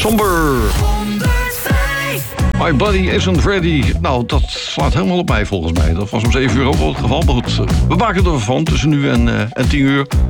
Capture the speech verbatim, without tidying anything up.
Somber. My body isn't ready. Nou, dat slaat helemaal op mij volgens mij. Dat was om zeven uur ook al het geval. Maar goed, we maken er van tussen nu en, uh, en tien uur.